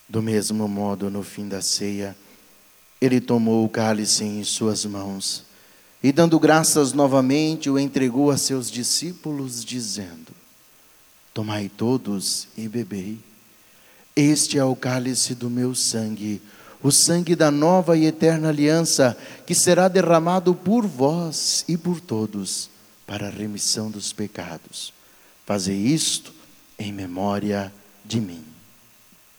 Do mesmo modo, no fim da ceia, ele tomou o cálice em suas mãos e, dando graças novamente, o entregou a seus discípulos, dizendo: tomai todos e bebei. Este é o cálice do meu sangue, o sangue da nova e eterna aliança, que será derramado por vós e por todos, para a remissão dos pecados. Fazei isto em memória de mim.